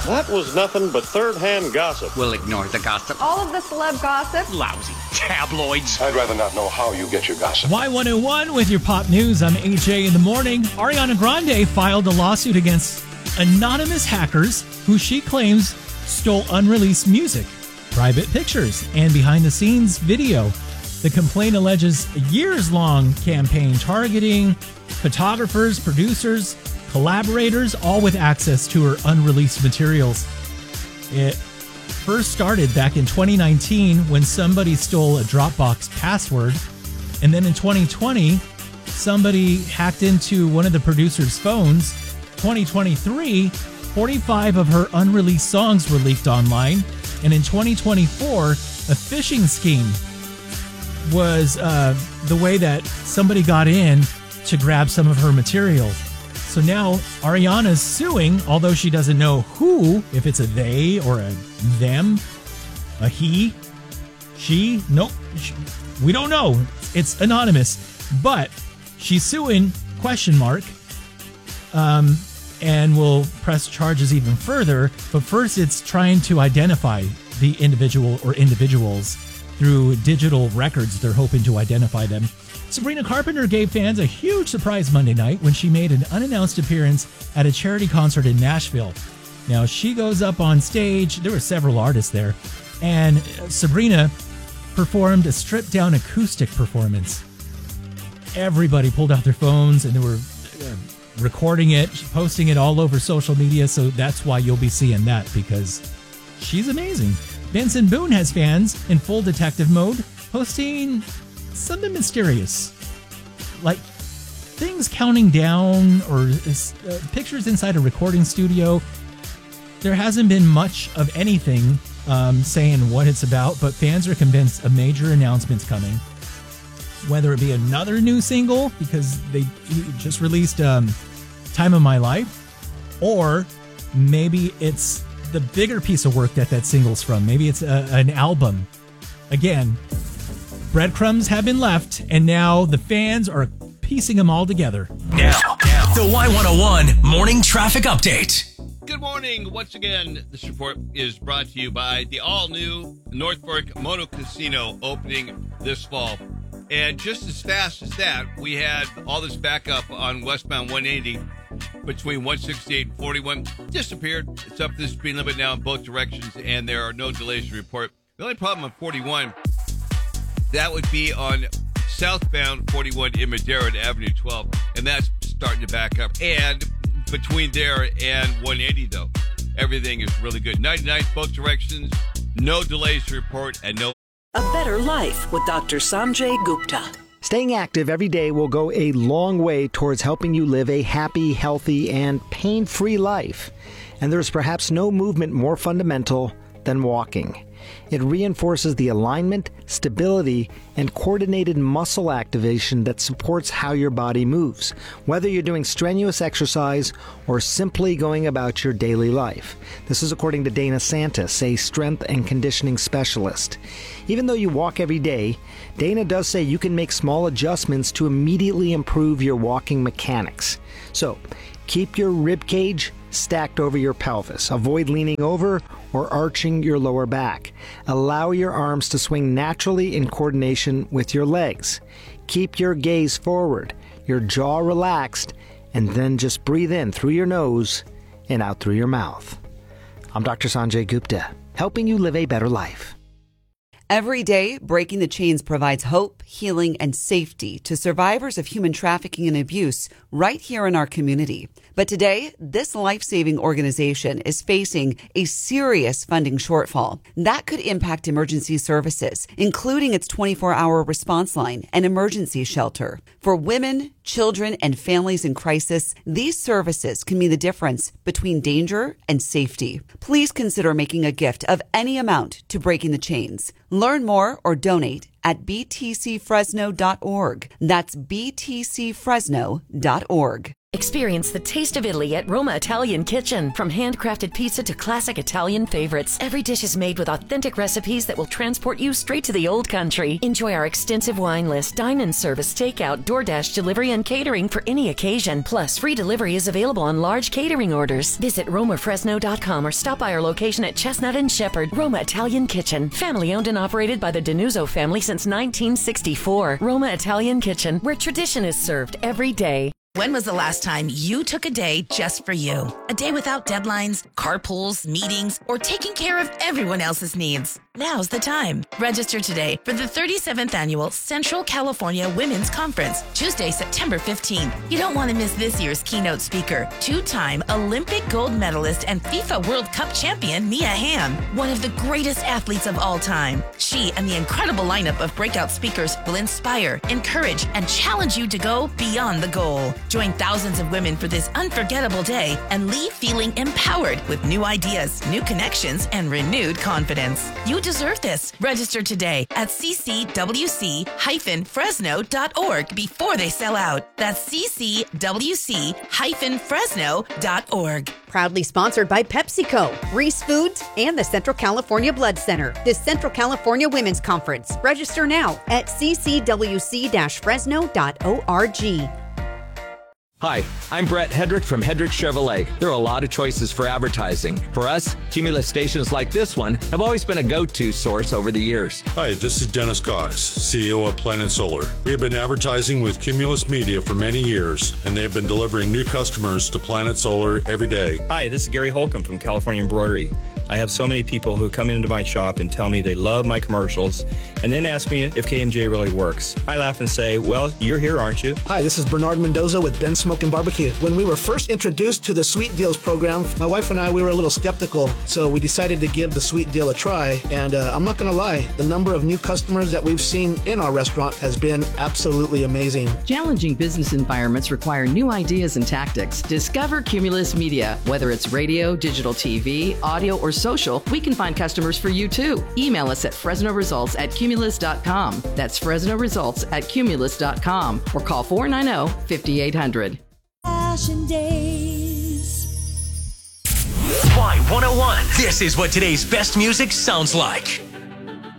That was nothing but third-hand gossip. We'll ignore the gossip. All of the celeb gossip. Lousy tabloids. I'd rather not know how you get your gossip. Y101 with your pop news. I'm AJ in the morning. Ariana Grande filed a lawsuit against anonymous hackers who she claims stole unreleased music, private pictures, and behind-the-scenes video. The complaint alleges a years-long campaign targeting photographers, producers, collaborators, all with access to her unreleased materials. It first started back in 2019 when somebody stole a Dropbox password. And then in 2020, somebody hacked into one of the producer's phones. 2023, 45 of her unreleased songs were leaked online. And in 2024, a phishing scheme was the way that somebody got in to grab some of her material. So now Ariana's suing, although she doesn't know who, if it's a they or a them, a he, she, nope, we don't know. It's anonymous, but she's suing, and will press charges even further. But first, it's trying to identify the individual or individuals through digital records. They're hoping to identify them. Sabrina Carpenter gave fans a huge surprise Monday night when she made an unannounced appearance at a charity concert in Nashville. Now, she goes up on stage. There were several artists there. And Sabrina performed a stripped-down acoustic performance. Everybody pulled out their phones and they were recording it, posting it all over social media. So that's why you'll be seeing that, because she's amazing. Benson Boone has fans in full detective mode, posting something mysterious, like things counting down or pictures inside a recording studio. There hasn't been much of anything saying what it's about, but fans are convinced a major announcement's coming. Whether it be another new single, because they just released Time of My Life, or maybe it's the bigger piece of work that single's from. Maybe it's an album. Again, breadcrumbs have been left, and now the fans are piecing them all together. Now, the Y101 Morning Traffic Update. Good morning. Once again, this report is brought to you by the all-new North Fork Moto Casino opening this fall. And just as fast as that, we had all this backup on westbound 180 between 168 and 41. Disappeared. It's up to the speed limit now in both directions, and there are no delays to report. The only problem on 41, that would be on southbound 41 in Madera to Avenue 12, and that's starting to back up. And between there and 180, though, everything is really good. 99 both directions, no delays to report, and no. A better life with Dr. Sanjay Gupta. Staying active every day will go a long way towards helping you live a happy, healthy, and pain-free life. And there's perhaps no movement more fundamental than walking. It reinforces the alignment, stability, and coordinated muscle activation that supports how your body moves, whether you're doing strenuous exercise or simply going about your daily life. This is according to Dana Santis, a strength and conditioning specialist. Even though you walk every day, Dana does say you can make small adjustments to immediately improve your walking mechanics. So, keep your rib cage stacked over your pelvis. Avoid leaning over or arching your lower back. Allow your arms to swing naturally in coordination with your legs. Keep your gaze forward, your jaw relaxed, and then just breathe in through your nose and out through your mouth. I'm Dr. Sanjay Gupta, helping you live a better life. Every day, Breaking the Chains provides hope, healing, and safety to survivors of human trafficking and abuse right here in our community. But today, this life-saving organization is facing a serious funding shortfall. That could impact emergency services, including its 24-hour response line and emergency shelter. For women, children, and families in crisis, these services can mean the difference between danger and safety. Please consider making a gift of any amount to Breaking the Chains. Learn more or donate at btcfresno.org. That's btcfresno.org. Experience the taste of Italy at Roma Italian Kitchen. From handcrafted pizza to classic Italian favorites, every dish is made with authentic recipes that will transport you straight to the old country. Enjoy our extensive wine list, dine-in service, takeout, DoorDash delivery, and catering for any occasion. Plus, free delivery is available on large catering orders. Visit RomaFresno.com or stop by our location at Chestnut and Shepherd. Roma Italian Kitchen. Family owned and operated by the Denuzzo family since 1964. Roma Italian Kitchen, where tradition is served every day. When was the last time you took a day just for you? A day without deadlines, carpools, meetings, or taking care of everyone else's needs? Now's the time. Register today for the 37th Annual Central California Women's Conference, Tuesday, September 15th. You don't want to miss this year's keynote speaker, two-time Olympic gold medalist and FIFA World Cup champion Mia Hamm, one of the greatest athletes of all time. She and the incredible lineup of breakout speakers will inspire, encourage, and challenge you to go beyond the goal. Join thousands of women for this unforgettable day and leave feeling empowered with new ideas, new connections, and renewed confidence. You deserve this. Register today at ccwc-fresno.org before they sell out. That's ccwc-fresno.org. Proudly sponsored by PepsiCo, Reese Foods, and the Central California Blood Center. This Central California Women's Conference. Register now at ccwc-fresno.org. Hi, I'm Brett Hedrick from Hedrick Chevrolet. There are a lot of choices for advertising. For us, Cumulus stations like this one have always been a go-to source over the years. Hi, this is Dennis Cox, CEO of Planet Solar. We have been advertising with Cumulus Media for many years, and they have been delivering new customers to Planet Solar every day. Hi, this is Gary Holcomb from California Embroidery. I have so many people who come into my shop and tell me they love my commercials and then ask me if KMJ really works. I laugh and say, well, you're here, aren't you? Hi, this is Bernard Mendoza with Ben Smokin' Barbecue. When we were first introduced to the Sweet Deals program, my wife and I, we were a little skeptical, so we decided to give the Sweet Deal a try. And I'm not going to lie, the number of new customers that we've seen in our restaurant has been absolutely amazing. Challenging business environments require new ideas and tactics. Discover Cumulus Media. Whether it's radio, digital TV, audio, or social, we can find customers for you too. Email us at FresnoResults@Cumulus.com. That's FresnoResults@Cumulus.com or call 490-5800. Fashion Days. Y101. This is what today's best music sounds like.